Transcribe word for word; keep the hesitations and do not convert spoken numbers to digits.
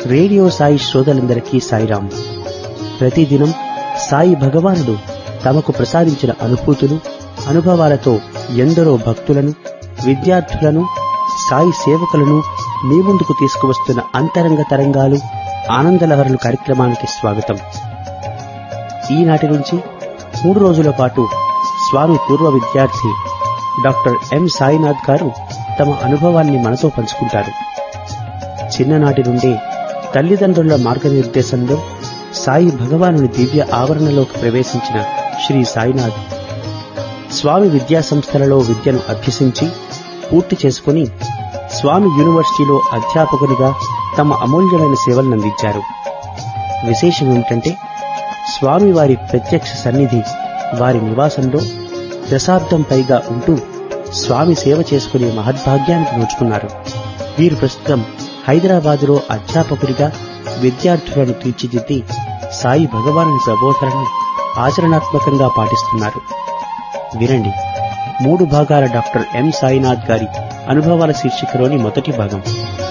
Radio Sai శ్రోతలందరికీ సాయిరాం. ప్రతిదినం సాయి భగవానుడు తమకు ప్రసాదించిన అనుభూతులు, అనుభవాలతో ఎందరో భక్తులను, విద్యార్థులను, సాయి సేవకులను మీ ముందుకు తీసుకువస్తున్న అంతరంగ తరంగాలు, ఆనందలహరులు కార్యక్రమానికి స్వాగతం. ఈనాటి నుంచి మూడు రోజుల పాటు స్వామి పూర్వ విద్యార్థి డాక్టర్ ఎం సాయినాథ్ గారు తమ అనుభవాన్ని మనతో పంచుకుంటారు. చిన్ననాటి నుండే తల్లిదండ్రుల మార్గనిర్దేశంలో సాయి భగవానుని దివ్య ఆవరణలోకి ప్రవేశించిన శ్రీ సాయినాథ్ స్వామి విద్యా సంస్థలలో విద్యను అభ్యసించి పూర్తి చేసుకుని స్వామి యూనివర్సిటీలో అధ్యాపకునిగా తమ అమూల్యమైన సేవలను అందించారు. విశేషం ఏమిటంటే స్వామి వారి ప్రత్యక్ష సన్నిధి వారి నివాసంలో దశాబ్దం పైగా ఉంటూ స్వామి సేవ చేసుకునే మహద్భాగ్యానికి నోచుకున్నారు. వీరు ప్రస్తుతం హైదరాబాదులో అధ్యాపకుడిగా విద్యార్థులను తీర్చిదిద్ది సాయి భగవానుని ప్రబోధనను ఆచరణాత్మకంగా పాటిస్తున్నారు. వినండి మూడు భాగాల డాక్టర్ ఎం సాయినాథ్ గారి అనుభవాల శీర్షికలోని మొదటి భాగం.